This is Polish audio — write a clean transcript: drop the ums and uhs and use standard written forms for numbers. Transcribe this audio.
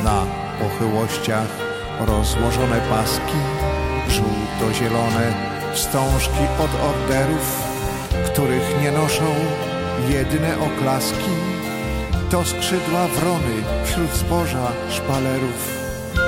Na pochyłościach rozłożone paski, żółto-zielone wstążki od orderów, których nie noszą jedyne oklaski. To skrzydła wrony wśród zboża szpalerów.